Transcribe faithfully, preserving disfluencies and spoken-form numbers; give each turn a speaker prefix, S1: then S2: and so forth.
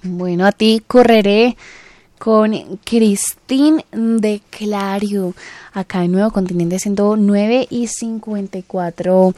S1: Bueno, a ti correré con Cristín de Clario, acá en Nuevo Continente, siendo nueve y cincuenta y cuatro